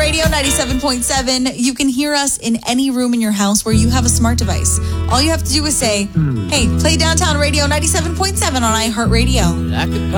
Radio 97.7. You can hear us in any room in your house where you have a smart device. All you have to do is say, hey, play Downtown Radio 97.7 on iHeartRadio. I could